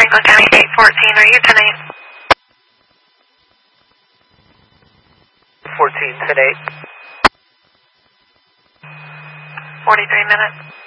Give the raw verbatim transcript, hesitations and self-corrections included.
Franklin County eight fourteen, are you ten eight? fourteen, ten eight. forty-three minutes.